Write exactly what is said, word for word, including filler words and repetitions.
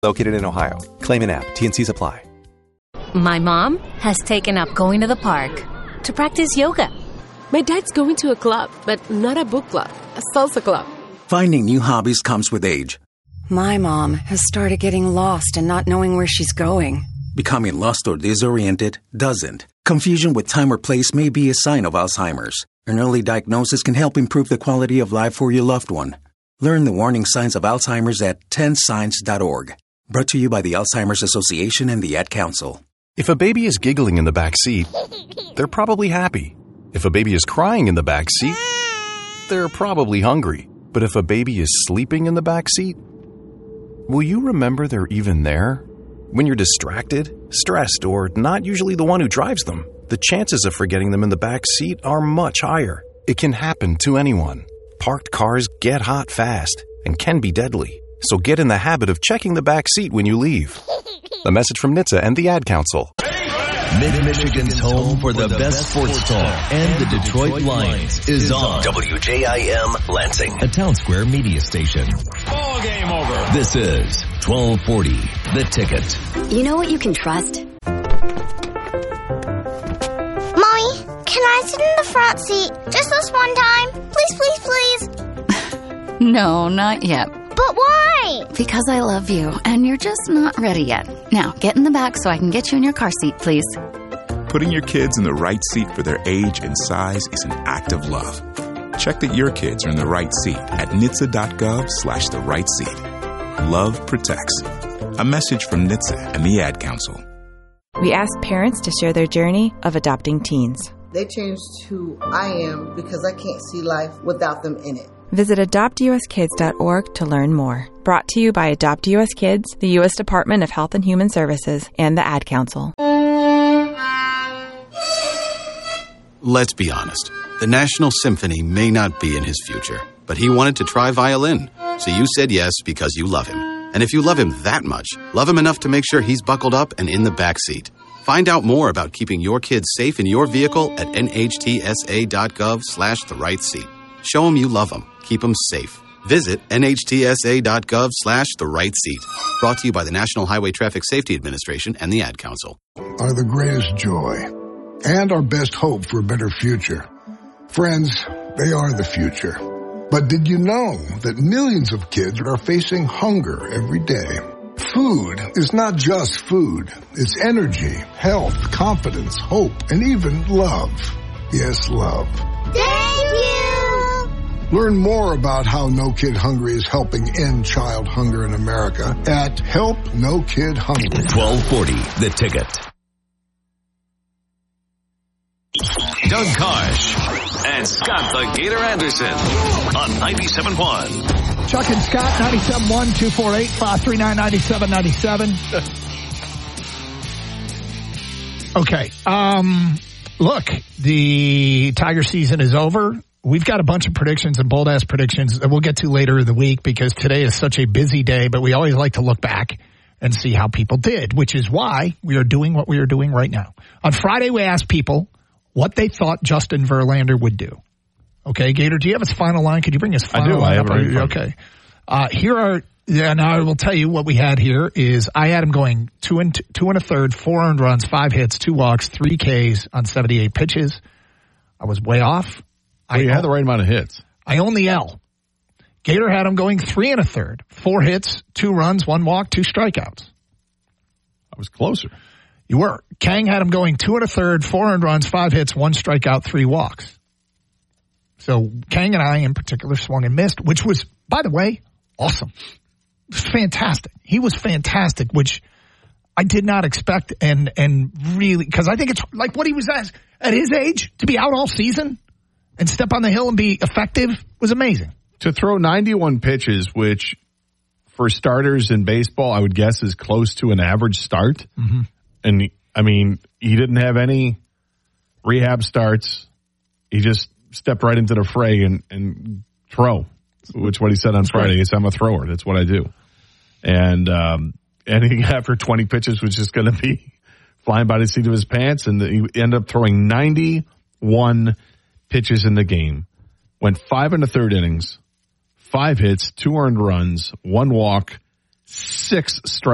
Located in Ohio. Claim an app. T N Cs apply. My mom has taken up going to the park to practice yoga. My dad's going to a club, but not a book club, a salsa club. Finding new hobbies comes with age. My mom has started getting lost and not knowing where she's going. Becoming lost or disoriented doesn't. Confusion with time or place may be a sign of Alzheimer's. An early diagnosis can help improve the quality of life for your loved one. Learn the warning signs of Alzheimer's at ten signs dot org. Brought to you by the Alzheimer's Association and the Ad Council. If a baby is giggling in the back seat, they're probably happy. If a baby is crying in the back seat, they're probably hungry. But if a baby is sleeping in the back seat, will you remember they're even there? When you're distracted, stressed, or not usually the one who drives them, the chances of forgetting them in the back seat are much higher. It can happen to anyone. Parked cars get hot fast and can be deadly. So get in the habit of checking the back seat when you leave. A message from N H T S A and the Ad Council. Mid-Michigan's home for the best sports talk and the Detroit Lions is on W J I M Lansing, a Town Square media station. Ball game over. This is twelve forty, The Ticket. You know what you can trust? Mommy, can I sit in the front seat just this one time? Please, please, please. No, not yet. But why? Because I love you, and you're just not ready yet. Now, get in the back so I can get you in your car seat, please. Putting your kids in the right seat for their age and size is an act of love. Check that your kids are in the right seat at N H T S A dot gov slash the right seat. Love protects. A message from N H T S A and the Ad Council. We asked parents to share their journey of adopting teens. They changed who I am because I can't see life without them in it. Visit adopt u s kids dot org to learn more. Brought to you by Adopt U S Kids, the U S Department of Health and Human Services, and the Ad Council. Let's be honest. The National Symphony may not be in his future, but he wanted to try violin. So you said yes because you love him. And if you love him that much, love him enough to make sure he's buckled up and in the back seat. Find out more about keeping your kids safe in your vehicle at N H T S A dot gov slash the right seat. Show them you love them. Keep them safe. Visit N H T S A dot gov slash the right seat. Brought to you by the National Highway Traffic Safety Administration and the Ad Council. Are the greatest joy and our best hope for a better future. Friends, they are the future. But did you know that millions of kids are facing hunger every day? Food is not just food. It's energy, health, confidence, hope, and even love. Yes, love. Thank you! Learn more about how No Kid Hungry is helping end child hunger in America at Help No Kid Hungry. twelve forty, The Ticket. Doug Karsh and Scott the Gator Anderson on ninety-seven point one. Chuck and Scott, ninety-seven point one, two four eight, five three nine, nine seven nine seven. Okay. Um, look, the Tiger season is over. We've got a bunch of predictions and bold-ass predictions that we'll get to later in the week because today is such a busy day, but we always like to look back and see how people did, which is why we are doing what we are doing right now. On Friday, we asked people what they thought Justin Verlander would do. Okay, Gator, do you have his final line? Could you bring his final I do. line I have up? it right. Okay. Uh, here are, yeah, now I will tell you what we had here is I had him going two and, two and a third, four earned runs, five hits, two walks, three Ks on seventy-eight pitches. I was way off. Well, I you had the right amount of hits. I own the L. Gator had him going three and a third, four hits, two runs, one walk, two strikeouts. I was closer. You were. Kang had him going two and a third, four earned runs, five hits, one strikeout, three walks. So Kang and I in particular swung and missed, which was, by the way, awesome. It was fantastic. He was fantastic, which I did not expect and and really, because I think it's like what he was at, at his age, to be out all season and step on the hill and be effective was amazing. To throw ninety-one pitches, which for starters in baseball, I would guess is close to an average start. Mm-hmm. And, I mean, he didn't have any rehab starts. He just stepped right into the fray and, and throw, which is what he said on That's Friday. He said, I'm a thrower. That's what I do. And um, anything after twenty pitches was just going to be flying by the seat of his pants. And he ended up throwing ninety-one pitches in the game. Went five and a third innings, five hits, two earned runs, one walk, six strikeouts.